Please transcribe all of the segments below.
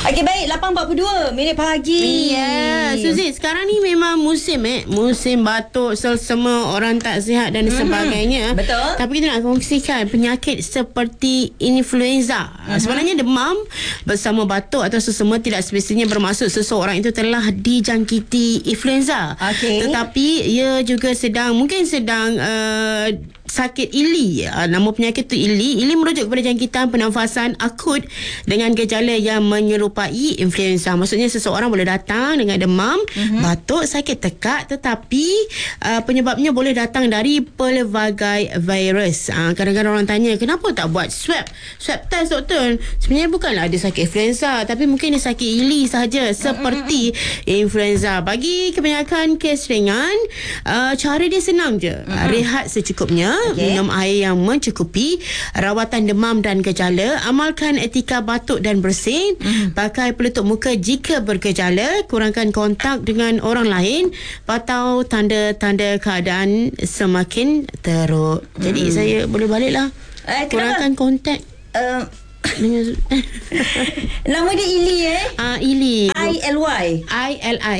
Okey, baik. 8.42 minit pagi. Suzy, sekarang ni memang musim batuk, selsema, orang tak sihat dan sebagainya. Betul. Tapi kita nak kongsikan penyakit seperti influenza. Sebenarnya demam bersama batuk atau selsema tidak semestinya bermaksud seseorang itu telah dijangkiti influenza. Okey. Tetapi ia juga mungkin sedang sakit ili. Nama penyakit tu ili. Ili merujuk kepada jangkitan pernafasan akut dengan gejala yang menyerupai influenza. Maksudnya seseorang boleh datang dengan demam, batuk, sakit tekak, tetapi penyebabnya boleh datang dari pelbagai virus. Kadang-kadang orang tanya, kenapa tak buat swab test, doktor? Sebenarnya bukanlah ada sakit influenza, tapi mungkin dia sakit ili sahaja, seperti influenza. Bagi kebanyakan kes ringan, cara dia senang je. Rehat secukupnya, minum air yang mencukupi, rawatan demam dan gejala, amalkan etika batuk dan bersin, pakai penutup muka jika bergejala, kurangkan kontak dengan orang lain, pantau tanda-tanda keadaan semakin teruk. Jadi saya boleh baliklah. Kurangkan kontak dengan Nama dia Ili Ili. ILI.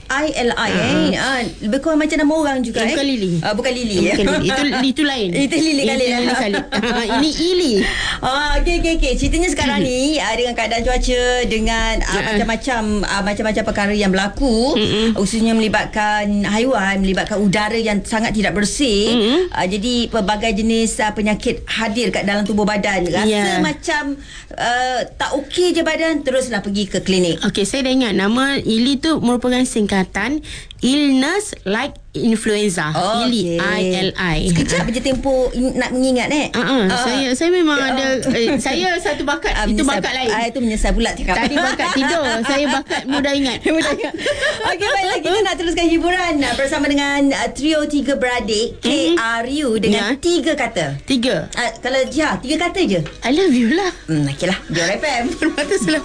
Lebih kurang macam nama orang juga. Bukan Lili. Bukan Lili. Bukan Lili. Itu lain. Itu Lili kali. Ini Ili. Okey. Ceritanya sekarang ni dengan keadaan cuaca, dengan macam-macam perkara yang berlaku, khususnya melibatkan haiwan, melibatkan udara yang sangat tidak bersih. Jadi pelbagai jenis penyakit hadir kat dalam tubuh badan. Rasa macam tak okey je badan, teruslah pergi ke klinik. Okey, saya dah ingat nama Ili tu merupakan singkatan illness like influenza. Ili, ILI. Sekejap je tempoh nak mengingat Saya memang ada saya satu bakat. Itu bakat lain. Itu menyesal pula cakap. Tadi bakat tidur, saya bakat mudah ingat. Okey, baiklah, kita nak teruskan hiburan bersama dengan trio tiga beradik KRU dengan 3 kata. 3. Kalau 3 kata je. I love you lah. Okeylah, Jor FM. Bermata selamat.